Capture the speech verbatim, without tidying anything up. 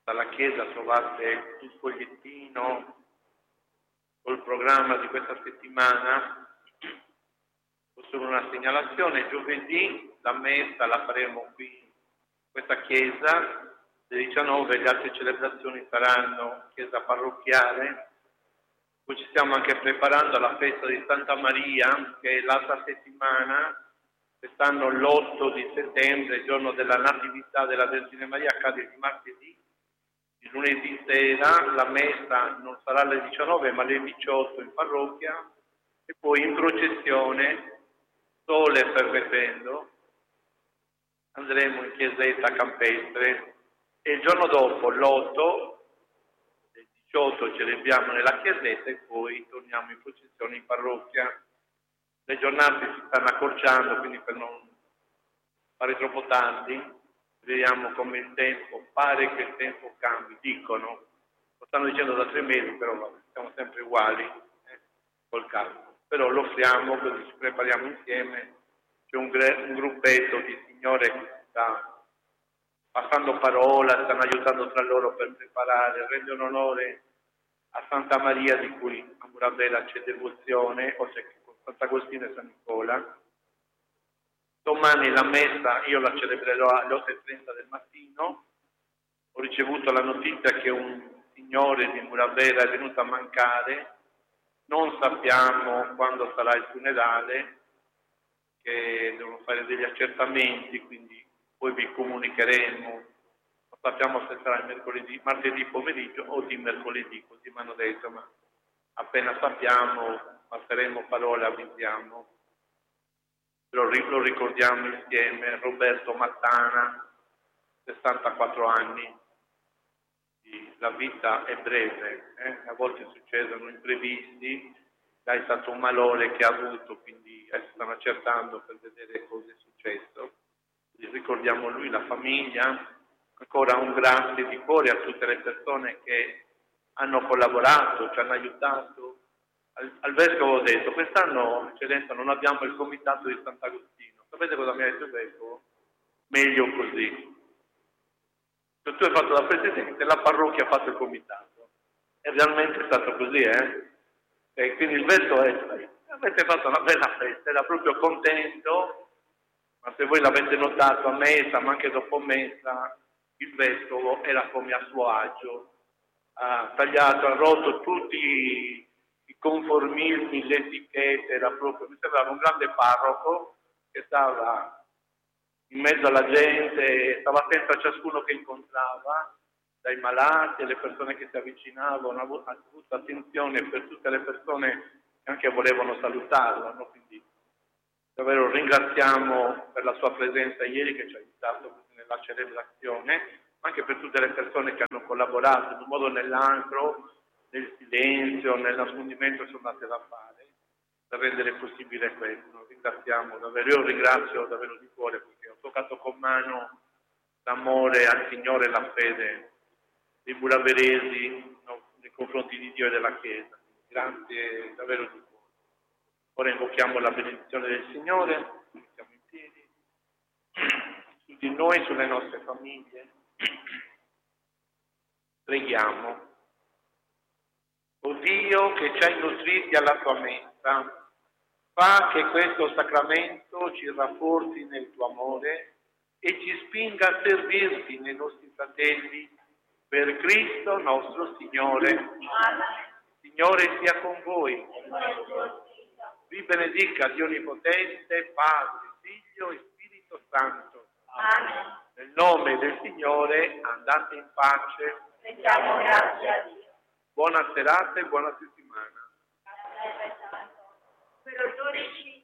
dalla chiesa trovate il fogliettino col programma di questa settimana. Solo una segnalazione: giovedì la messa la faremo qui in questa chiesa, alle diciannove. Le altre celebrazioni saranno chiesa parrocchiale. Poi ci stiamo anche preparando alla festa di Santa Maria, che è l'altra settimana. Quest'anno l'otto di settembre, il giorno della Natività della Vergine Maria, accade il martedì. Il lunedì sera la messa non sarà alle diciannove ma alle diciotto in parrocchia, e poi in processione, sole permettendo, andremo in chiesetta campestre, e il giorno dopo, l'otto, il diciotto, celebriamo nella chiesetta e poi torniamo in processione in parrocchia. Le giornate si stanno accorciando, quindi per non fare troppo tardi, vediamo come il tempo, pare che il tempo cambi, dicono, lo stanno dicendo da tre mesi, però vabbè, siamo sempre uguali, eh, col caldo. Però lo offriamo, così ci prepariamo insieme. C'è un, un gruppetto di signore che sta passando parola, stanno aiutando tra loro per preparare, rendono onore a Santa Maria, di cui a Murabella c'è devozione, o c'è Sant'Agostino e San Nicola. Domani la messa io la celebrerò alle otto e trenta del mattino. Ho ricevuto la notizia che un signore di Murabella è venuto a mancare. Non sappiamo quando sarà il funerale, che devono fare degli accertamenti, quindi poi vi comunicheremo. Non sappiamo se sarà il mercoledì, martedì pomeriggio o di mercoledì, così mi hanno detto, ma appena sappiamo passeremo parola, avvisiamo. Lo ricordiamo insieme, Roberto Mattana, sessantaquattro anni. La vita è breve, eh? A volte succedono imprevisti. È stato un malore che ha avuto, quindi eh, stanno accertando per vedere cosa è successo. Ricordiamo lui, la famiglia. Ancora un grazie di cuore a tutte le persone che hanno collaborato, ci hanno aiutato. Al, al vescovo ho detto: quest'anno, eccellenza, non abbiamo il comitato di Sant'Agostino. Sapete cosa mi ha detto il vescovo? Meglio così. Se tu hai fatto da presidente, la parrocchia ha fatto il comitato. E realmente è stato così, eh? E quindi il vescovo è detto: avete fatto una bella festa, era proprio contento. Ma se voi l'avete notato a messa, ma anche dopo messa, il vescovo era come a suo agio. Ha tagliato, ha rotto tutti i conformismi, le etichette, era proprio, mi sembrava un grande parroco che stava in mezzo alla gente, stava attento a ciascuno che incontrava, dai malati alle persone che si avvicinavano, ha avuto attenzione per tutte le persone che anche volevano salutarlo, no? Quindi davvero ringraziamo per la sua presenza ieri, che ci ha aiutato nella celebrazione, ma anche per tutte le persone che hanno collaborato in un modo o nell'altro, nel silenzio, nel nascondimento, sono andate da fare per rendere possibile questo. Ringraziamo davvero, io ringrazio davvero di cuore, perché ho toccato con mano l'amore al Signore e la fede dei muraveresi, no, nei confronti di Dio e della Chiesa. Grazie davvero di cuore. Ora invochiamo la benedizione del Signore, siamo in piedi, su di noi, sulle nostre famiglie. Preghiamo. O Dio, che ci hai nutriti alla tua mensa, fa che questo sacramento ci rafforzi nel tuo amore e ci spinga a servirti nei nostri fratelli, per Cristo nostro Signore. Amen. Signore sia con voi. Vi benedica Dio Onnipotente, Padre, Figlio e Spirito Santo. Amen. Nel nome del Signore andate in pace. Rendiamo grazie a Dio. Buona serata e buona settimana. Per dodici